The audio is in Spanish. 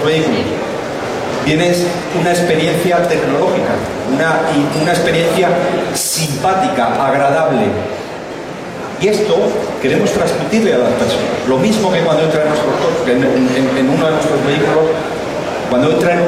nuestros vehículos. Tienes una experiencia tecnológica, una experiencia simpática, agradable. Y esto queremos transmitirle a las personas. Lo mismo que cuando entra en uno de nuestros vehículos, cuando entra en